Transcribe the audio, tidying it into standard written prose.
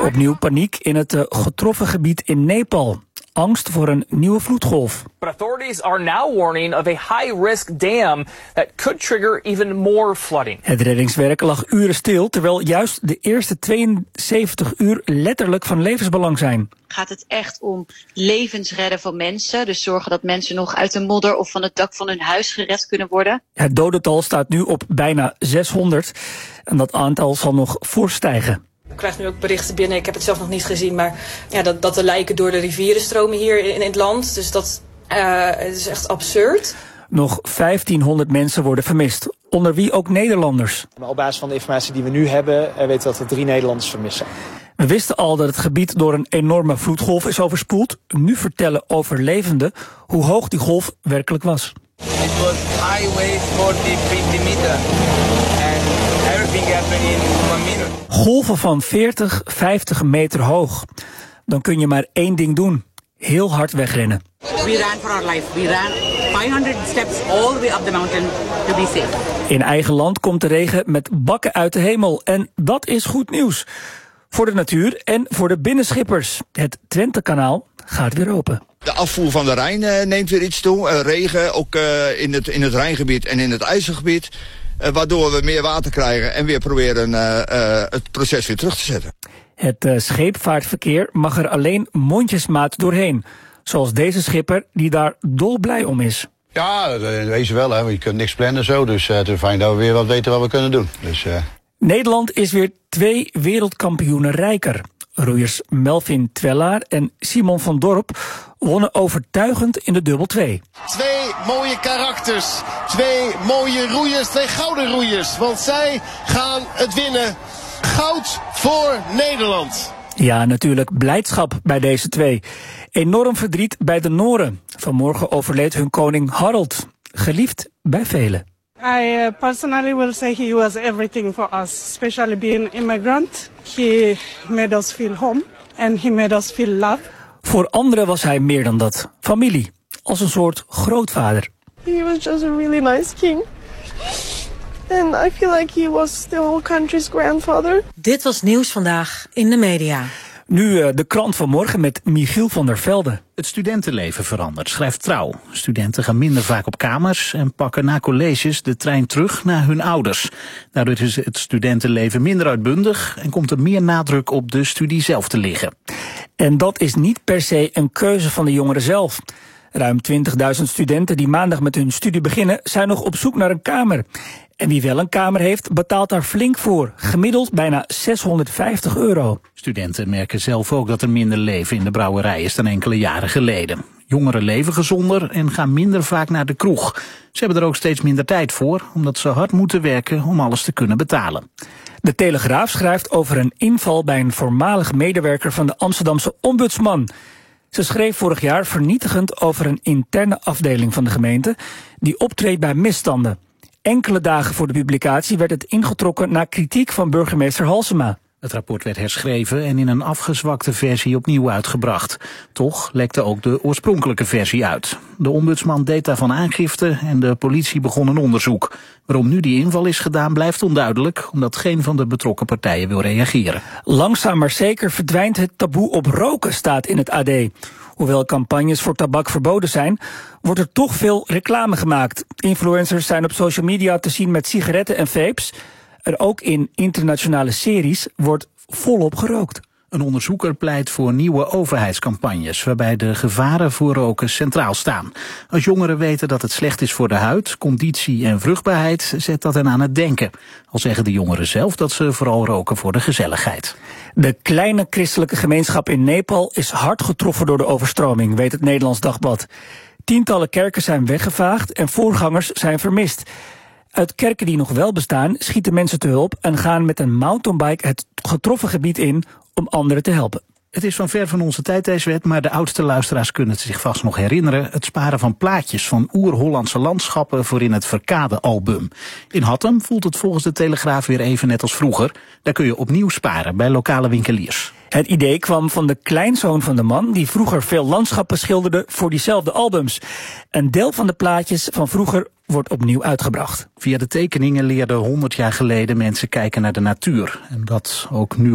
Opnieuw paniek in het getroffen gebied in Nepal. Angst voor een nieuwe vloedgolf. But authorities are now warning of a high-risk dam that could trigger even more flooding. Het reddingswerk lag uren stil, terwijl juist de eerste 72 uur letterlijk van levensbelang zijn. Gaat het echt om levens redden van mensen? Dus zorgen dat mensen nog uit de modder of van het dak van hun huis gered kunnen worden? Het dodental staat nu op bijna 600 en dat aantal zal nog fors stijgen. Ik krijg nu ook berichten binnen, ik heb het zelf nog niet gezien, maar ja, dat de lijken door de rivieren stromen hier in het land. Dus dat het is echt absurd. Nog 1500 mensen worden vermist, onder wie ook Nederlanders. Op basis van de informatie die we nu hebben, weten we dat we 3 Nederlanders vermissen. We wisten al dat het gebied door een enorme vloedgolf is overspoeld. Nu vertellen overlevenden hoe hoog die golf werkelijk was. It was highway 40-50 meter and everything happened in 1 minute. Golven van 40, 50 meter hoog. Dan kun je maar één ding doen. Heel hard wegrennen. We ran for our life. We ran 500 steps all the way up the mountain to be safe. In eigen land komt de regen met bakken uit de hemel. En dat is goed nieuws. Voor de natuur en voor de binnenschippers. Het Twentekanaal gaat weer open. De afvoer van de Rijn neemt weer iets toe. Regen, ook in het Rijngebied en in het IJsselgebied. Waardoor we meer water krijgen en weer proberen het proces weer terug te zetten. Het scheepvaartverkeer mag er alleen mondjesmaat doorheen. Zoals deze schipper die daar dolblij om is. Ja, wees wel, hè. Je kunt niks plannen zo. Dus het is fijn dat we weer wat weten wat we kunnen doen. Dus, Nederland is weer 2 wereldkampioenen rijker. Roeiers Melvin Twellaar en Simon van Dorp wonnen overtuigend in de dubbel 2. 2 mooie karakters, 2 mooie roeiers, 2 gouden roeiers. Want zij gaan het winnen. Goud voor Nederland. Ja, natuurlijk blijdschap bij deze 2. Enorm verdriet bij de Noren. Vanmorgen overleed hun koning Harald. Geliefd bij velen. I personally will say he was everything for us, especially being immigrant. He made us feel home and he made us feel love. Voor anderen was hij meer dan dat. Familie, als een soort grootvader. He was just a really nice king. And I feel like he was the whole country's grandfather. Dit was Nieuws Vandaag in de media. Nu de krant van morgen met Michiel van der Velde. Het studentenleven verandert, schrijft Trouw. Studenten gaan minder vaak op kamers en pakken na colleges de trein terug naar hun ouders. Daardoor is het studentenleven minder uitbundig en komt er meer nadruk op de studie zelf te liggen. En dat is niet per se een keuze van de jongeren zelf. Ruim 20.000 studenten die maandag met hun studie beginnen zijn nog op zoek naar een kamer. En wie wel een kamer heeft, betaalt daar flink voor. Gemiddeld bijna €650. Studenten merken zelf ook dat er minder leven in de brouwerij is dan enkele jaren geleden. Jongeren leven gezonder en gaan minder vaak naar de kroeg. Ze hebben er ook steeds minder tijd voor, omdat ze hard moeten werken om alles te kunnen betalen. De Telegraaf schrijft over een inval bij een voormalig medewerker van de Amsterdamse ombudsman. Ze schreef vorig jaar vernietigend over een interne afdeling van de gemeente die optreedt bij misstanden. Enkele dagen voor de publicatie werd het ingetrokken na kritiek van burgemeester Halsema. Het rapport werd herschreven en in een afgezwakte versie opnieuw uitgebracht. Toch lekte ook de oorspronkelijke versie uit. De ombudsman deed daarvan aangifte en de politie begon een onderzoek. Waarom nu die inval is gedaan blijft onduidelijk, omdat geen van de betrokken partijen wil reageren. Langzaam maar zeker verdwijnt het taboe op roken, staat in het AD. Hoewel campagnes voor tabak verboden zijn, wordt er toch veel reclame gemaakt. Influencers zijn op social media te zien met sigaretten en vapes. Er ook in internationale series wordt volop gerookt. Een onderzoeker pleit voor nieuwe overheidscampagnes waarbij de gevaren voor roken centraal staan. Als jongeren weten dat het slecht is voor de huid, conditie en vruchtbaarheid, zet dat hen aan het denken. Al zeggen de jongeren zelf dat ze vooral roken voor de gezelligheid. De kleine christelijke gemeenschap in Nepal is hard getroffen door de overstroming, weet het Nederlands Dagblad. Tientallen kerken zijn weggevaagd en voorgangers zijn vermist. Uit kerken die nog wel bestaan schieten mensen te hulp en gaan met een mountainbike het getroffen gebied in om anderen te helpen. Het is van ver van onze tijd deze wet, maar de oudste luisteraars kunnen het zich vast nog herinneren. Het sparen van plaatjes van oer-Hollandse landschappen voor in het Verkade-album. In Hattem voelt het volgens de Telegraaf weer even net als vroeger. Daar kun je opnieuw sparen bij lokale winkeliers. Het idee kwam van de kleinzoon van de man die vroeger veel landschappen schilderde voor diezelfde albums. Een deel van de plaatjes van vroeger wordt opnieuw uitgebracht. Via de tekeningen leerden 100 jaar geleden mensen kijken naar de natuur. En dat ook nu